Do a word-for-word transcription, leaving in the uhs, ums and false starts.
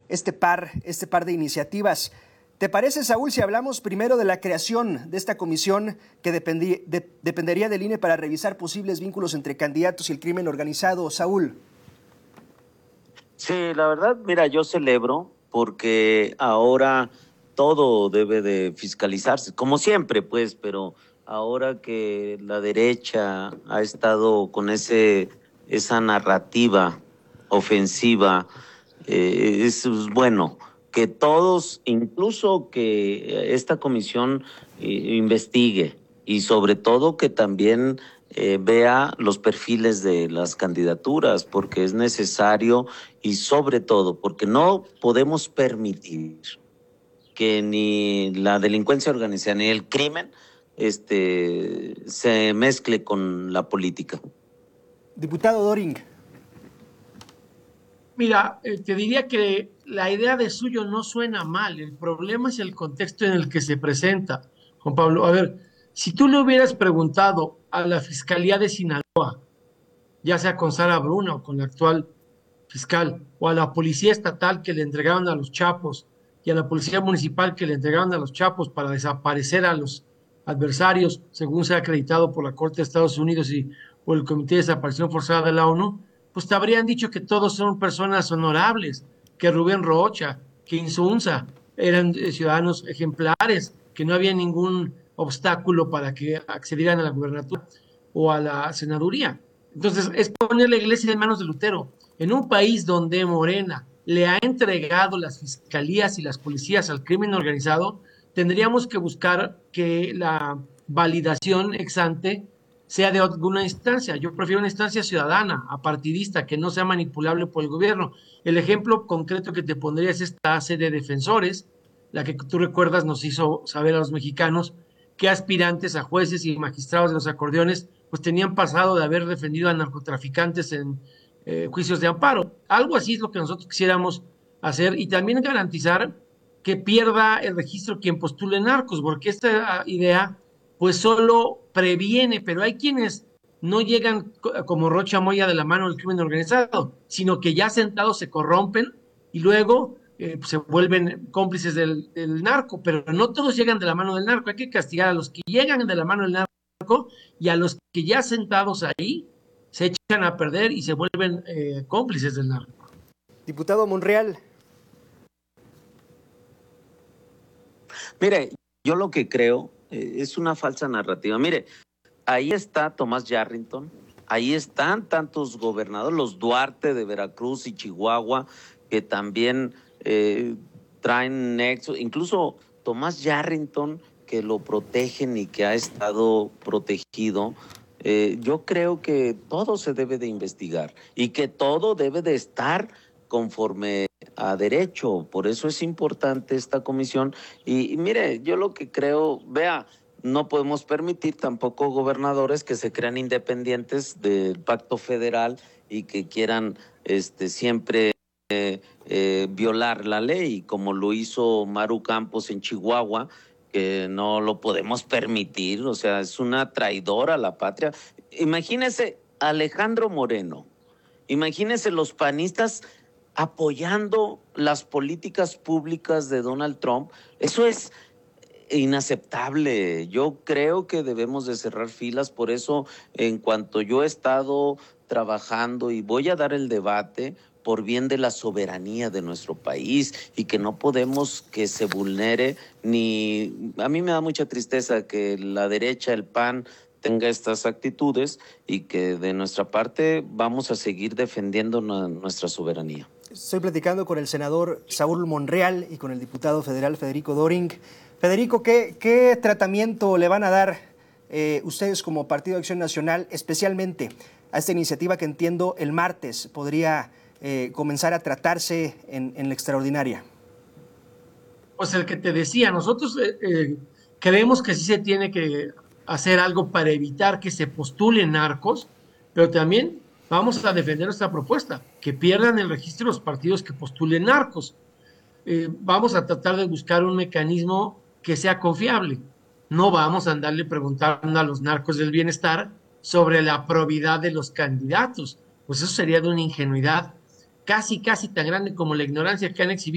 este par, este par de iniciativas. ¿Te parece, Saúl, si hablamos primero de la creación de esta comisión que dependí, de, dependería del I N E para revisar posibles vínculos entre candidatos y el crimen organizado? Saúl. Sí, la verdad, mira, yo celebro porque ahora todo debe de fiscalizarse, como siempre, pues, pero ahora que la derecha ha estado con ese esa narrativa ofensiva, eh, es bueno que todos, incluso que esta comisión eh, investigue y sobre todo que también eh, vea los perfiles de las candidaturas, porque es necesario y sobre todo porque no podemos permitir que ni la delincuencia organizada ni el crimen este, se mezcle con la política. Diputado Doring. Mira, eh, te diría que la idea de suyo no suena mal. El problema es el contexto en el que se presenta, Juan Pablo. A ver, si tú le hubieras preguntado a la Fiscalía de Sinaloa, ya sea con Sara Bruna o con la actual fiscal, o a la Policía Estatal que le entregaron a los chapos, y a la Policía Municipal que le entregaron a los chapos para desaparecer a los adversarios, según se ha acreditado por la Corte de Estados Unidos y por el Comité de Desaparición Forzada de la ONU, pues te habrían dicho que todos son personas honorables, que Rubén Rocha, que Insunza eran eh, ciudadanos ejemplares, que no había ningún obstáculo para que accedieran a la gubernatura o a la senaduría. Entonces, es poner la iglesia en manos de Lutero. En un país donde Morena le ha entregado las fiscalías y las policías al crimen organizado, tendríamos que buscar que la validación ex ante sea de alguna instancia. Yo prefiero una instancia ciudadana, apartidista, que no sea manipulable por el gobierno. El ejemplo concreto que te pondría es esta sede de defensores, la que tú recuerdas nos hizo saber a los mexicanos que aspirantes a jueces y magistrados de los acordeones pues tenían pasado de haber defendido a narcotraficantes en eh, juicios de amparo. Algo así es lo que nosotros quisiéramos hacer y también garantizar que pierda el registro quien postule narcos, porque esta idea pues solo previene, pero hay quienes no llegan como Rocha Moya de la mano del crimen organizado, sino que ya sentados se corrompen y luego eh, se vuelven cómplices del, del narco, pero no todos llegan de la mano del narco, hay que castigar a los que llegan de la mano del narco y a los que ya sentados ahí se echan a perder y se vuelven eh, cómplices del narco. Diputado Monreal. Mire, yo lo que creo eh, es una falsa narrativa. Mire, ahí está Tomás Yarrington, ahí están tantos gobernadores, los Duarte de Veracruz y Chihuahua, que también eh, traen nexo, incluso Tomás Yarrington, que lo protegen y que ha estado protegido. Eh, yo creo que todo se debe de investigar y que todo debe de estar conforme a derecho. Por eso es importante esta comisión. Y, y mire, yo lo que creo, vea, no podemos permitir tampoco gobernadores que se crean independientes del pacto federal y que quieran este, siempre eh, eh, violar la ley, como lo hizo Maru Campos en Chihuahua, que no lo podemos permitir, o sea, es una traidora a la patria. Imagínese Alejandro Moreno, imagínese los panistas apoyando las políticas públicas de Donald Trump. Eso es inaceptable. Yo creo que debemos de cerrar filas. Por eso, en cuanto yo he estado trabajando y voy a dar el debate por bien de la soberanía de nuestro país y que no podemos que se vulnere ni... A mí me da mucha tristeza que la derecha, el P A N, tenga estas actitudes y que de nuestra parte vamos a seguir defendiendo nuestra soberanía. Estoy platicando con el senador Saúl Monreal y con el diputado federal Federico Doring. Federico, ¿qué, qué tratamiento le van a dar eh, ustedes como Partido de Acción Nacional, especialmente a esta iniciativa que entiendo el martes podría eh, comenzar a tratarse en, en la extraordinaria? Pues el que te decía, nosotros eh, eh, creemos que sí se tiene que hacer algo para evitar que se postulen narcos, pero también vamos a defender nuestra propuesta, que pierdan el registro los partidos que postulen narcos. Eh, vamos a tratar de buscar un mecanismo que sea confiable. No vamos a andarle preguntando a los narcos del bienestar sobre la probidad de los candidatos, pues eso sería de una ingenuidad casi, casi tan grande como la ignorancia que han exhibido